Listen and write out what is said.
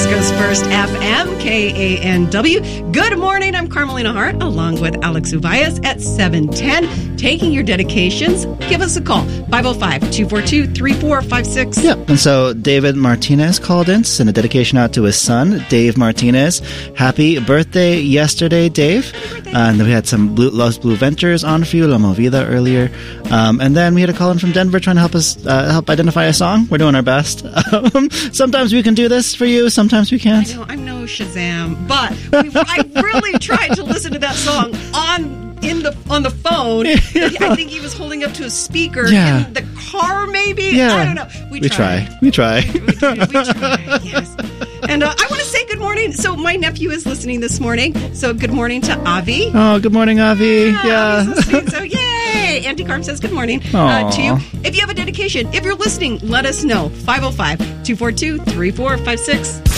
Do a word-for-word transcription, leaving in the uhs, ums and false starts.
Frisco's First F M, K A N W. Good morning. I'm Carmelina Hart, along with Alex Ubias at seven ten. Taking your dedications, give us a call. five oh five, two four two, three four five six. Yep. And so David Martinez called in to send a dedication out to his son, Dave Martinez. Happy birthday yesterday, Dave. Birthday. Uh, and then we had some Blue, Loves Blue Ventures on for you, La Movida earlier. Um, and then we had a call in from Denver trying to help us uh, help identify a song. We're doing our best. Um, sometimes we can do this for you. Sometimes we can't. I know, I'm no Shazam, but we, I really tried to listen to that song on in the on the phone. I think he was holding up to a speaker Yeah. in the car, maybe. Yeah. I don't know. We, We tried. try. We try. We, we, we try. Yes. And uh, I want to say good morning. So my nephew is listening this morning. So good morning to Avi. Oh, good morning, Avi. Yeah. Yeah. Avi's listening, so yay! Auntie Carm says good morning uh, Aw. to you. If you have a dedication, if you're listening, let us know. five oh five, two four two, three four five six.